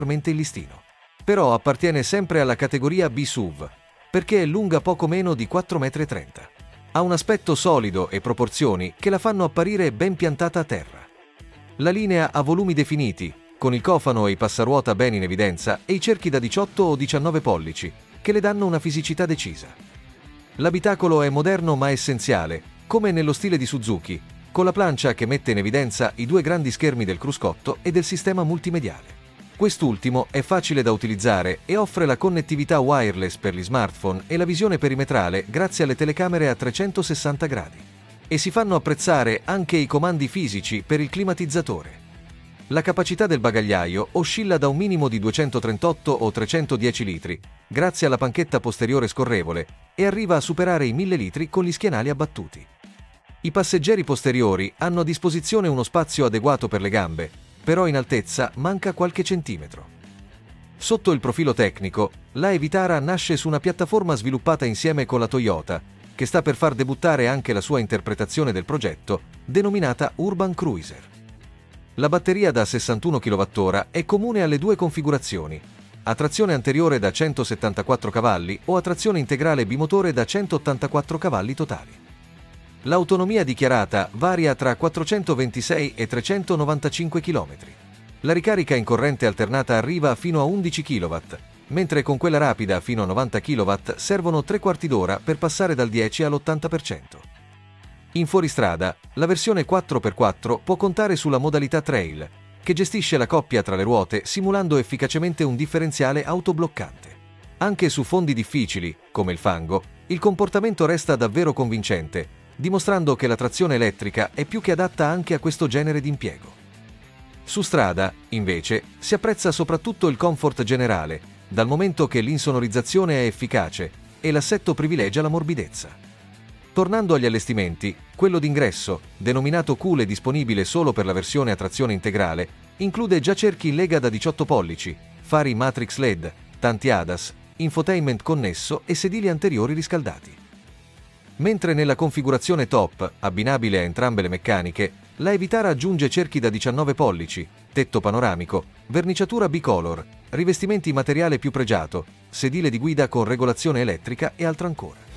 il listino. Però appartiene sempre alla categoria B SUV, perché è lunga poco meno di 4,30 m. Ha un aspetto solido e proporzioni che la fanno apparire ben piantata a terra. La linea ha volumi definiti, con il cofano e i passaruota ben in evidenza e i cerchi da 18 o 19 pollici, che le danno una fisicità decisa. L'abitacolo è moderno ma essenziale, come nello stile di Suzuki, con la plancia che mette in evidenza i due grandi schermi del cruscotto e del sistema multimediale. Quest'ultimo è facile da utilizzare e offre la connettività wireless per gli smartphone e la visione perimetrale grazie alle telecamere a 360 gradi. E si fanno apprezzare anche i comandi fisici per il climatizzatore. La capacità del bagagliaio oscilla da un minimo di 238 o 310 litri, grazie alla panchetta posteriore scorrevole, e arriva a superare i 1000 litri con gli schienali abbattuti. I passeggeri posteriori hanno a disposizione uno spazio adeguato per le gambe, però in altezza manca qualche centimetro. Sotto il profilo tecnico, la Vitara nasce su una piattaforma sviluppata insieme con la Toyota, che sta per far debuttare anche la sua interpretazione del progetto, denominata Urban Cruiser. La batteria da 61 kWh è comune alle due configurazioni, a trazione anteriore da 174 cavalli o a trazione integrale bimotore da 184 cavalli totali. L'autonomia dichiarata varia tra 426 e 395 km. La ricarica in corrente alternata arriva fino a 11 kW, mentre con quella rapida fino a 90 kW servono 3/4 d'ora per passare dal 10 all'80%. In fuoristrada, la versione 4x4 può contare sulla modalità Trail, che gestisce la coppia tra le ruote simulando efficacemente un differenziale autobloccante. Anche su fondi difficili, come il fango, il comportamento resta davvero convincente, dimostrando che la trazione elettrica è più che adatta anche a questo genere di impiego. Su strada, invece, si apprezza soprattutto il comfort generale, dal momento che l'insonorizzazione è efficace e l'assetto privilegia la morbidezza. Tornando agli allestimenti, quello d'ingresso, denominato Cool e disponibile solo per la versione a trazione integrale, include già cerchi in lega da 18 pollici, fari Matrix LED, tanti ADAS, infotainment connesso e sedili anteriori riscaldati. Mentre nella configurazione top, abbinabile a entrambe le meccaniche, la Vitara aggiunge cerchi da 19 pollici, tetto panoramico, verniciatura bicolor, rivestimenti in materiale più pregiato, sedile di guida con regolazione elettrica e altro ancora.